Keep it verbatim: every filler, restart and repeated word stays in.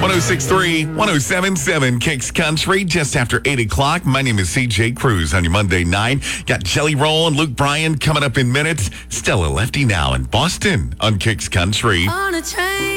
oh six three, ten seventy-seven Kicks Country, just after eight o'clock. My name is C J Cruz on your Monday night. Got Jelly Roll and Luke Bryan coming up in minutes. Stella Lefty now in Boston on Kicks Country. On a train.